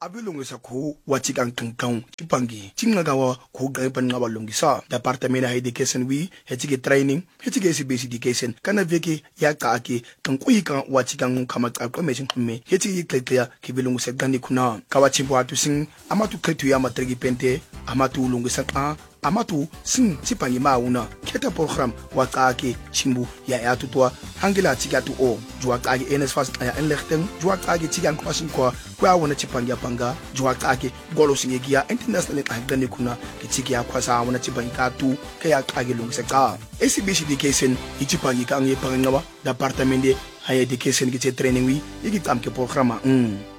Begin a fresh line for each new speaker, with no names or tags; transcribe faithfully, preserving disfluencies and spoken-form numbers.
abilungisa khu watikang tengkang tipangi tingagawa khu gaipan ngawa lungisa department of education wi hetike training hetike basic education kana veki ya kaaki tangkuika watikang khama qaqwa mejing mme hetike qeqya kibilungisa gani khuna kawachimbo atu sing amatu qetu ya matriki pente amatu lungisa qa amatu sing tipangi mauna keta program wa kaaki chimbu ya ya tutwa hangila tikatu o jwa kaaki ns fast ya enlechten jwa kaaki tigang kwasin kwa kwa wana tipangi ya panga jwa kaaki golo singegia international agani kuna kitiki ya kwasa wana tipangi katu kaya kaaki lungisa qa S B C education itipangi ka ngi pangawa department de higher education ki training wi iki tamke programa mm